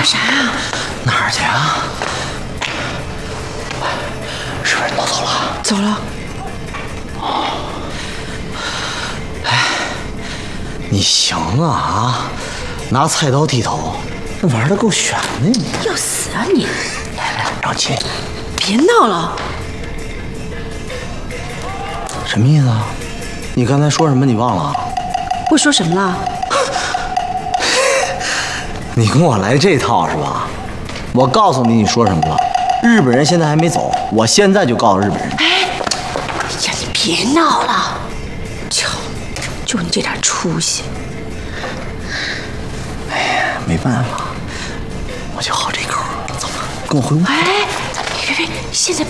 啥呀？ 哪儿去啊？是不是都走了？ 走了。 哎，你行啊拿菜刀剃头，这玩的够悬的你。 要死啊你！ 来，让亲。 别闹了。 什么意思啊？你刚才说什么？你忘了？ 我说什么了？ 你跟我来这套是吧？我告诉你，你说什么了？日本人现在还没走，我现在就告诉日本人。 哎呀，你别闹了，就你这点出息。 哎呀，没办法，我就好这口。走吧，跟我回屋。 哎，别，现在